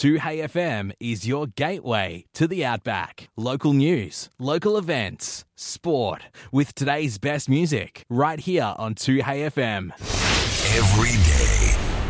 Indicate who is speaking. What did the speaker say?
Speaker 1: 2Hey FM is your gateway to the Outback. Local news, local events, sport, with today's best music, right here on 2Hey FM.
Speaker 2: Every day